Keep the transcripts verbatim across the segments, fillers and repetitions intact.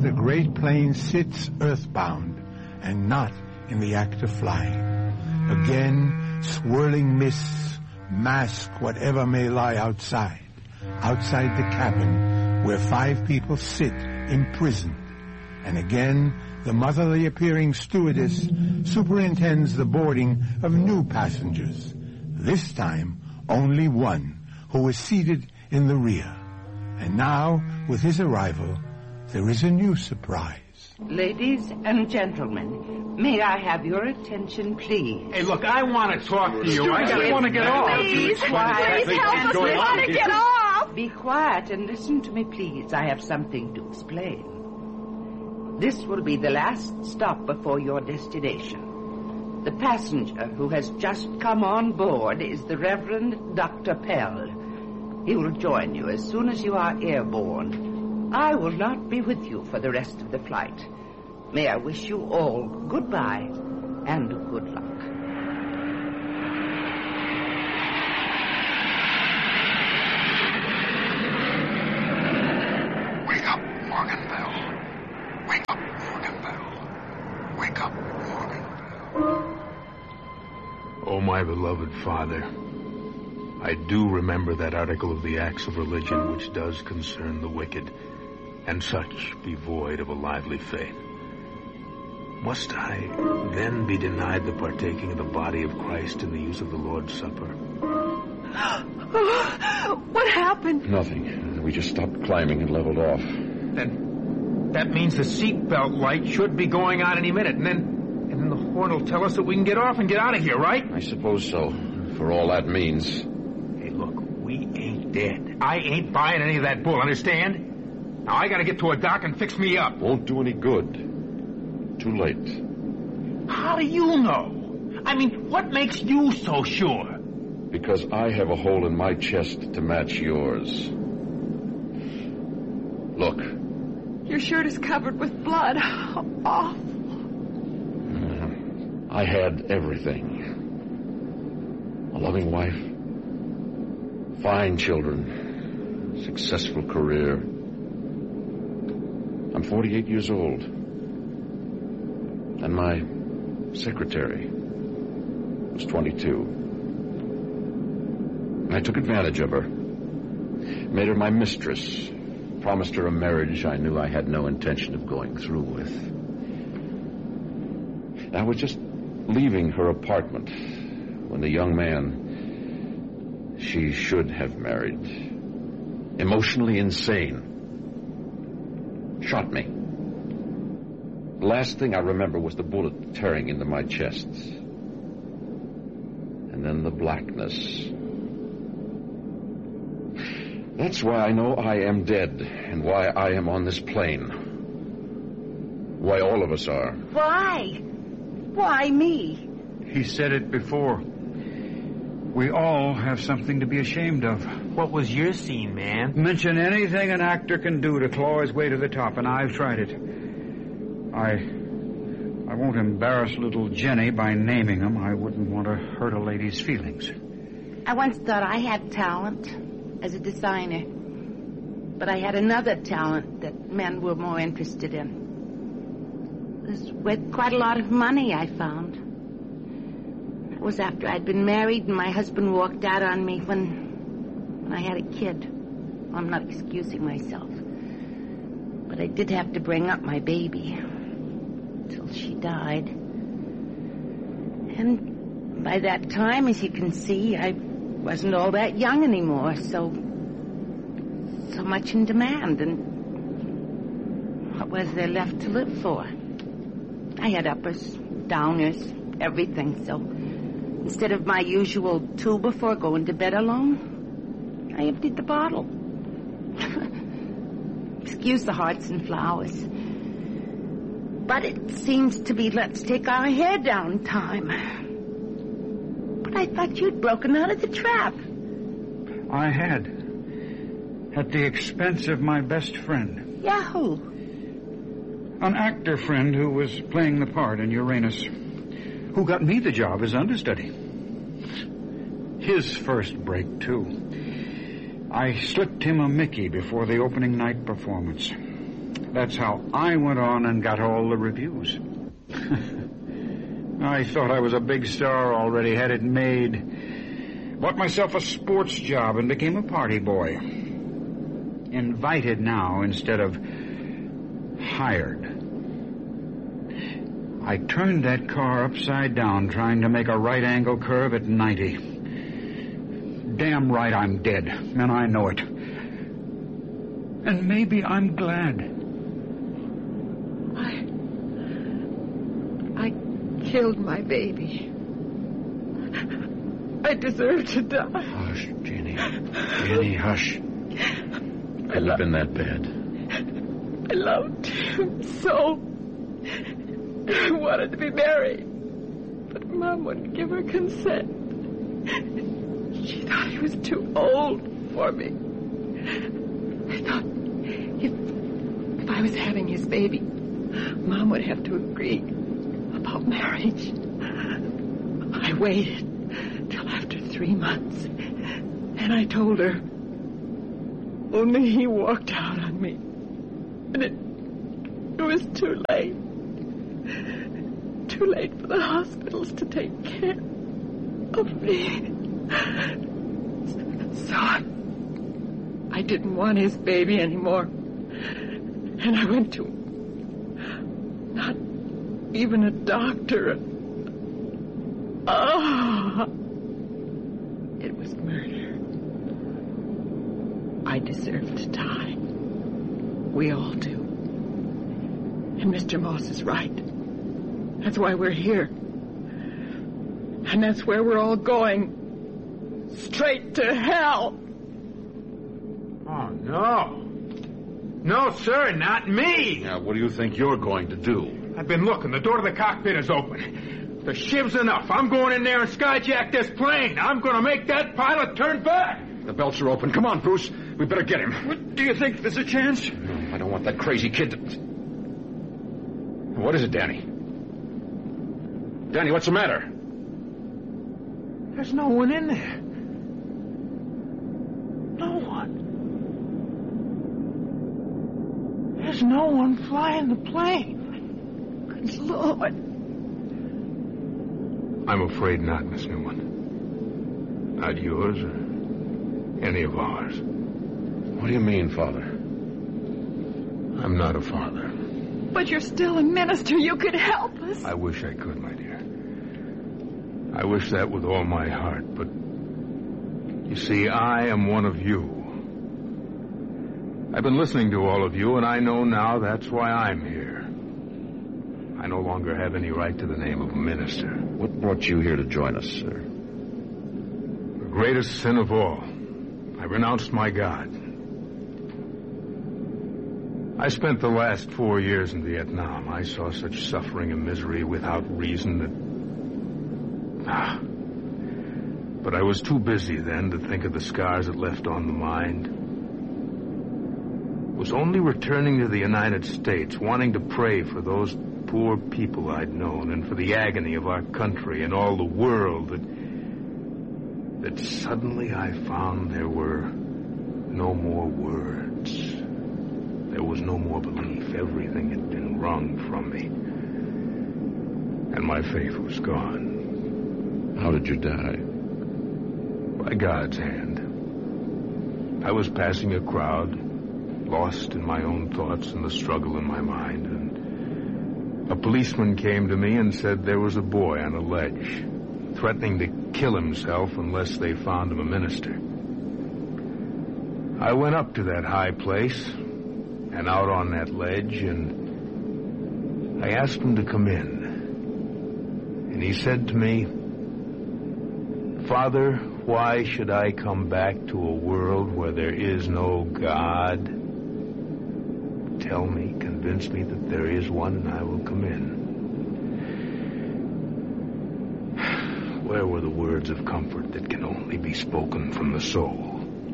the great plane sits earthbound and not in the act of flying. Again, swirling mists mask whatever may lie outside, outside the cabin where five people sit imprisoned. And again, the motherly appearing stewardess superintends the boarding of new passengers. This time, only one, who is seated in the rear. And now, with his arrival, there is a new surprise. Ladies and gentlemen, may I have your attention, please? Hey, look, I want to talk to you. I Stupid. want to get off. Please, quiet. Please help us. We want to get off. Be quiet and listen to me, please. I have something to explain. This will be the last stop before your destination. The passenger who has just come on board is the Reverend Doctor Pell. He will join you as soon as you are airborne. I will not be with you for the rest of the flight. May I wish you all goodbye and good luck. Wake up, Morgan Bell. Wake up, Morgan Bell. Wake up, Morgan Bell. Oh, my beloved father, I do remember that article of the Acts of Religion which does concern the wicked, and such be void of a lively faith. Must I then be denied the partaking of the body of Christ in the use of the Lord's Supper? What happened? Nothing. We just stopped climbing and leveled off. Then that means the seatbelt light should be going on any minute, and then and then the horn will tell us that we can get off and get out of here, right? I suppose so, for all that means. Hey, look, we ain't dead. I ain't buying any of that bull, understand? Now, I gotta get to a dock and fix me up. Won't do any good. Too late. How do you know? I mean, what makes you so sure? Because I have a hole in my chest to match yours. Look. Your shirt is covered with blood. How awful. I had everything. A loving wife. Fine children. Successful career. I'm forty-eight years old. And my secretary was twenty-two. I took advantage of her. Made her my mistress. Promised her a marriage I knew I had no intention of going through with. I was just leaving her apartment when the young man she should have married, emotionally insane, shot me. The last thing I remember was the bullet tearing into my chest. And then the blackness. That's why I know I am dead, and why I am on this plane. Why all of us are. Why? Why me? He said it before. We all have something to be ashamed of. What was your scene, man? Mention anything an actor can do to claw his way to the top, and I've tried it. I... I won't embarrass little Jenny by naming him. I wouldn't want to hurt a lady's feelings. I once thought I had talent as a designer, but I had another talent that men were more interested in. It was worth quite a lot of money, I found. It was after I'd been married and my husband walked out on me when, when I had a kid. I'm not excusing myself, but I did have to bring up my baby until she died. And by that time, as you can see, I wasn't all that young anymore, so so much in demand, and what was there left to live for? I had uppers, downers, everything, so instead of my usual two before going to bed alone, I emptied the bottle. Excuse the hearts and flowers, but it seems to be let's take our hair down time. But I thought you'd broken out of the trap. I had. At the expense of my best friend. Yahoo! An actor friend who was playing the part in Uranus, who got me the job as understudy. His first break, too. I slipped him a Mickey before the opening night performance. That's how I went on and got all the reviews. I thought I was a big star already, had it made. Bought myself a sports job and became a party boy. Invited now instead of hired. I turned that car upside down trying to make a right-angle curve at ninety. Damn right I'm dead, and I know it. And maybe I'm glad. I... I killed my baby. I deserve to die. Hush, Jenny. Jenny, hush. Couldn't have been that bad. I loved him so. I wanted to be married, but Mom wouldn't give her consent. She thought he was too old for me. I thought if, if I was having his baby, Mom would have to agree about marriage. I waited till after three months, and I told her. Only he walked out on me, and it, it was too late. Too late for the hospitals to take care of me. So I, I didn't want his baby anymore. And I went to not even a doctor. Oh, it was murder. I deserve to die. We all do. And Mister Moss is right. That's why we're here. And that's where we're all going. Straight to hell. Oh, no. No, sir, not me. Now, what do you think you're going to do? I've been looking. The door to the cockpit is open. The shiv's enough. I'm going in there and skyjack this plane. I'm going to make that pilot turn back. The belts are open. Come on, Bruce. We better get him. What, do you think there's a chance? No, I don't want that crazy kid to... What is it, Danny? Danny, what's the matter? There's no one in there. No one. There's no one flying the plane. Good Lord. I'm afraid not, Miss Newman. Not yours or any of ours. What do you mean, Father? I'm not a father. But you're still a minister. You could help us. I wish I could, my dear. I wish that with all my heart, but you see, I am one of you. I've been listening to all of you, and I know now that's why I'm here. I no longer have any right to the name of a minister. What brought you here to join us, sir? The greatest sin of all. I renounced my God. I spent the last four years in Vietnam. I saw such suffering and misery without reason that... Ah. But I was too busy then to think of the scars it left on the mind. It was only returning to the United States, wanting to pray for those poor people I'd known and for the agony of our country and all the world that... that suddenly I found there were no more words. There was no more belief. Everything had been wrung from me. And my faith was gone. How did you die? By God's hand. I was passing a crowd, lost in my own thoughts and the struggle in my mind, and a policeman came to me and said there was a boy on a ledge, threatening to kill himself unless they found him a minister. I went up to that high place and out on that ledge, and I asked him to come in. And he said to me, "Father, why should I come back to a world where there is no God? Tell me, convince me that there is one, and I will come in." Where were the words of comfort that can only be spoken from the soul?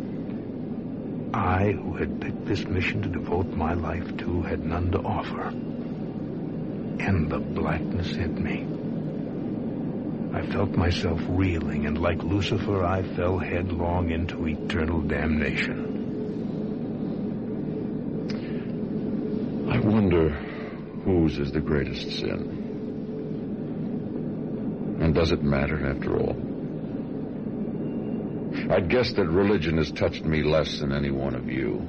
I, who had picked this mission to devote my life to, had none to offer. And the blackness hit me. I felt myself reeling, and like Lucifer, I fell headlong into eternal damnation. I I wonder whose is the greatest sin. And does it matter after all? I'd guess that religion has touched me less than any one of you.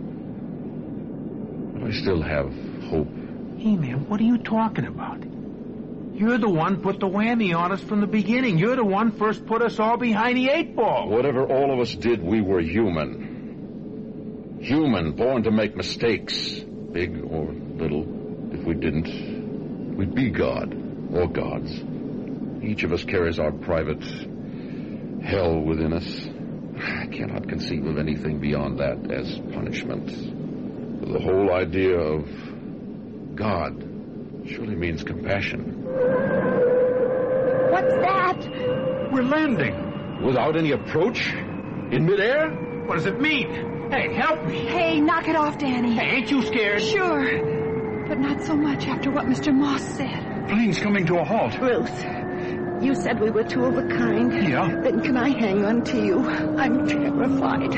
But I still have hope. Hey, man, what are you talking about? You're the one put the whammy on us from the beginning. You're the one first put us all behind the eight ball. Whatever all of us did, we were human. Human, born to make mistakes, big or little. If we didn't, we'd be God or gods. Each of us carries our private hell within us. I cannot conceive of anything beyond that as punishment. The whole idea of God surely means compassion. What's that? We're landing. Without any approach? In midair? What does it mean? Hey, help me. Hey, knock it off, Danny. Hey, ain't you scared? Sure, but not so much after what Mister Moss said. Plane's coming to a halt. Bruce, you said we were two of a kind. Yeah. Then can I hang on to you? I'm terrified.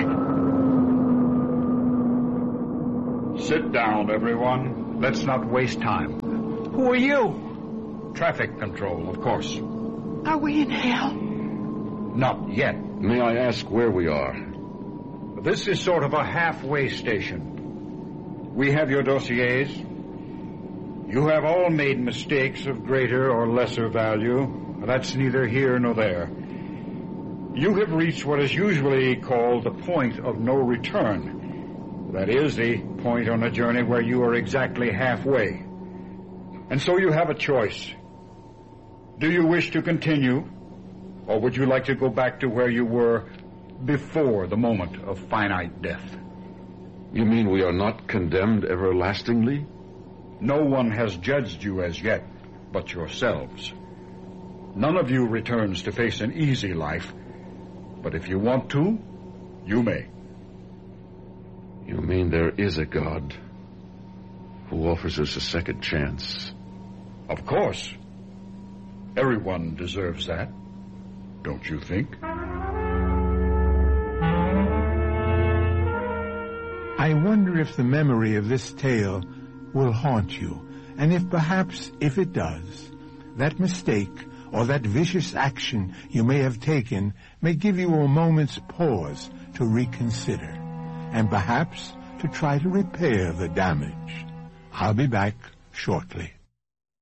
Sit down, everyone. Let's not waste time. Who are you? Traffic control, of course. Are we in hell? Not yet. May I ask where we are? This is sort of a halfway station. We have your dossiers. You have all made mistakes of greater or lesser value. That's neither here nor there. You have reached what is usually called the point of no return. That is, the point on a journey where you are exactly halfway. And so you have a choice. Do you wish to continue, or would you like to go back to where you were before the moment of finite death? You mean we are not condemned everlastingly? No one has judged you as yet but yourselves. None of you returns to face an easy life, but if you want to, you may. You mean there is a God who offers us a second chance? Of course. Everyone deserves that, don't you think? I wonder if the memory of this tale will haunt you, and if perhaps, if it does, that mistake or that vicious action you may have taken may give you a moment's pause to reconsider, and perhaps to try to repair the damage. I'll be back shortly.